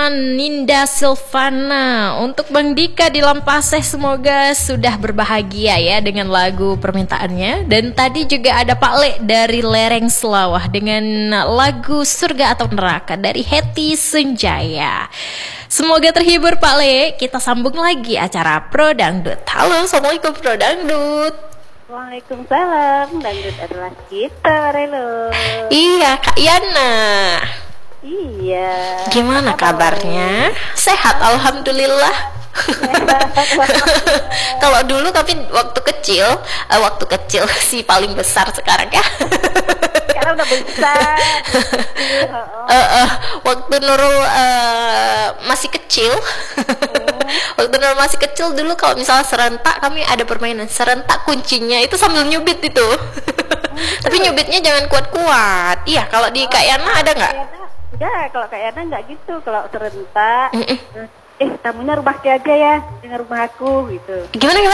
teman Ninda Silvana. Untuk Bang Dika di Lampaseh, semoga sudah berbahagia ya dengan lagu permintaannya. Dan tadi juga ada Pak Le dari Lereng Selawah dengan lagu Surga atau Neraka dari Hetty Sunjaya. Semoga terhibur Pak Le. Kita sambung lagi acara Pro Dangdut. Halo, Assalamualaikum Pro Dangdut. Waalaikumsalam, dangdut adalah kita, Relo. Iya, Kak Yana. Iya. Gimana kabarnya? Sehat, alhamdulillah. Kalau dulu tapi waktu kecil si paling besar sekarang ya. Sekarang udah besar. Waktu Nurul masih kecil. Waktu Nurul masih kecil dulu kalau misalnya serentak, kami ada permainan serentak kuncinya itu sambil nyubit itu. Tapi nyubitnya jangan kuat-kuat. Iya, kalau di Kak Yana ada nggak? Enggak, kalau Kak Yana nggak gitu. Kalau serentak, tamunya rumah Ki aja ya, dengan rumah aku gitu. Gimana?